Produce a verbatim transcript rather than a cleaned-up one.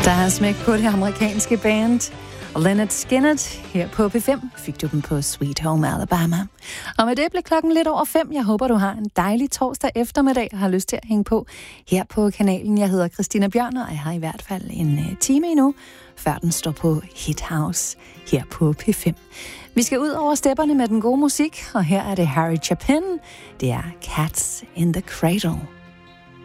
Der er smæk på det amerikanske band Lynyrd Skynyrd. Her på P fem fik du dem på Sweet Home Alabama. Og med det blev klokken lidt over fem. Jeg håber, du har en dejlig torsdag eftermiddag og har lyst til at hænge på her på kanalen. Jeg hedder Christina Bjørn, og jeg har i hvert fald en time endnu, før den står på Hit House her på P fem. Vi skal ud over stepperne med den gode musik, og her er det Harry Chapin. Det er Cats in the Cradle.